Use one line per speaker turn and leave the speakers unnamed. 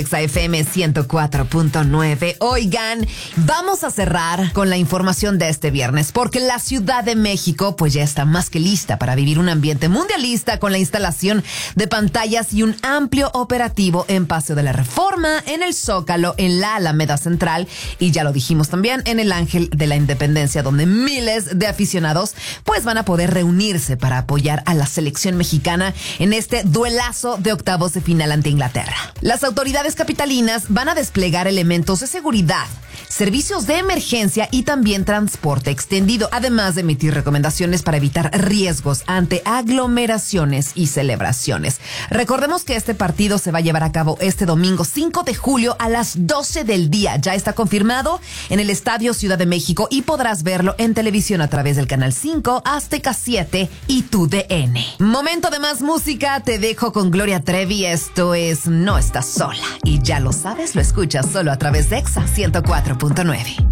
FM 104.9. Oigan, vamos a cerrar con la información de este viernes, porque la Ciudad de México pues ya está más que lista para vivir un ambiente mundialista con la instalación de pantallas y un amplio operativo en Paseo de la Reforma, en el Zócalo, en la Alameda Central y ya lo dijimos también en el Ángel de la Independencia, donde miles de aficionados pues van a poder reunirse para apoyar a la selección mexicana en este duelazo de octavos de final ante Inglaterra. Las autoridades capitalinas van a desplegar elementos de seguridad, servicios de emergencia y también transporte extendido, además de emitir recomendaciones para evitar riesgos ante aglomeraciones y celebraciones. Recordemos que este partido se va a llevar a cabo este domingo 5 de julio a las 12 del día. Ya está confirmado en el Estadio Ciudad de México y podrás verlo en televisión a través del Canal 5, Azteca 7 y TUDN. Momento de más música, te dejo con Gloria Trevi. Esto es No Estás Sola. Y ya lo sabes, lo escuchas solo a través de Exa 104.9.